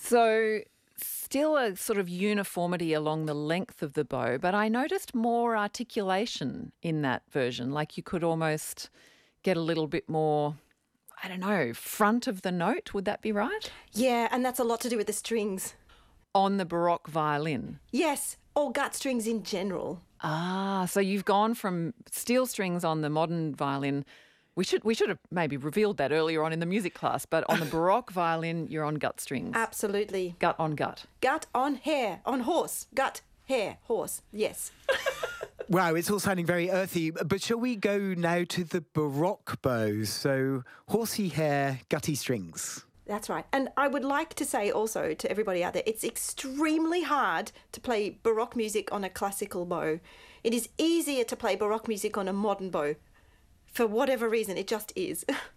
So still a sort of uniformity along the length of the bow, but I noticed more articulation in that version. Like you could almost get a little bit more, I don't know, front of the note. Would that be right? Yeah, and that's a lot to do with the strings. On the Baroque violin. Yes, or gut strings in general. Ah, so you've gone from steel strings on the modern violin. We should have maybe revealed that earlier on in the music class, but on the Baroque violin, you're on gut strings. Absolutely. Gut on gut. Gut on hare, on horse. Gut, hare, horse. Yes. Wow, it's all sounding very earthy. But shall we go now to the Baroque bows? So horsey hair, gutty strings. That's right. And I would like to say also to everybody out there, it's extremely hard to play Baroque music on a classical bow. It is easier to play Baroque music on a modern bow. For whatever reason, it just is.